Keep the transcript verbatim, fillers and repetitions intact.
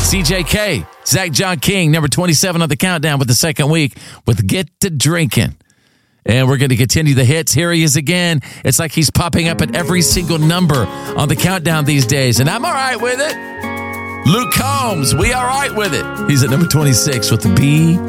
C J K, Zach John King, number twenty-seven on the countdown with the second week with Get to Drinking. And we're going to continue the hits. Here he is again. It's like he's popping up at every single number on the countdown these days. And I'm all right with it. Luke Combs, we all right with it. He's at number twenty-six with the Be